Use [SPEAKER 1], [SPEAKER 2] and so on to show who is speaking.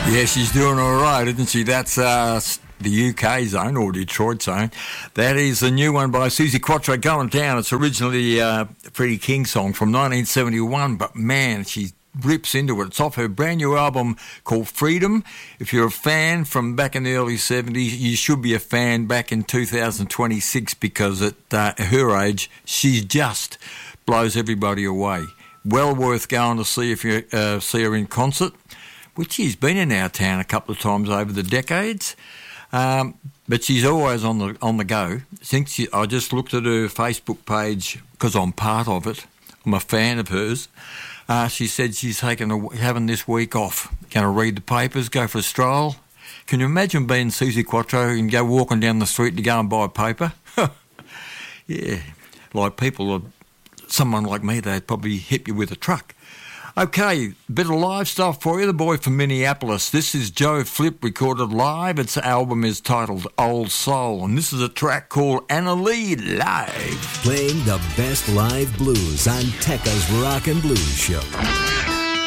[SPEAKER 1] Yeah, she's doing all right, isn't she? That's the UK zone, or Detroit zone. That is the new one by Suzi Quatro, Going Down. It's originally a Freddie King song from 1971, but man, she rips into it. It's off her brand new album called Freedom. If you're a fan from back in the early 70s, you should be a fan back in 2026, because at her age, she just blows everybody away. Well worth going to see if you see her in concert, which she's been in our town a couple of times over the decades. But she's always on the go. I just looked at her Facebook page because I'm part of it. I'm a fan of hers. She said she's having this week off. Going to read the papers, go for a stroll. Can you imagine being Suzi Quatro and go walking down the street to go and buy a paper? Yeah, like someone like me, they'd probably hit you with a truck. Okay, bit of live stuff for you. The boy from Minneapolis. This is Joe Flip, recorded live. Its album is titled Old Soul, and this is a track called Anna Lee Live.
[SPEAKER 2] Playing the best live blues on Tekka's Rock and Blues Show.